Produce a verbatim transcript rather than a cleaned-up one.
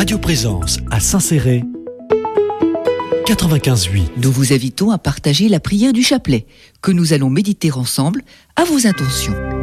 Radio Présence à Saint-Céré, quatre-vingt-quinze huit. Nous vous invitons à partager la prière du chapelet, que nous allons méditer ensemble à vos intentions.